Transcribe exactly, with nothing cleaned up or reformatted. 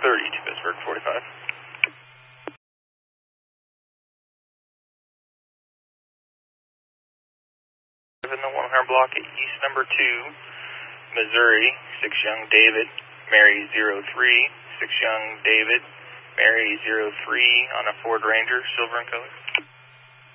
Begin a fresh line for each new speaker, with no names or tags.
thirty to Pittsburgh, forty-five. In the one hundred block at East number two, Missouri, six Young David, Mary zero three, six Young David, Mary zero three on a Ford Ranger, silver in color.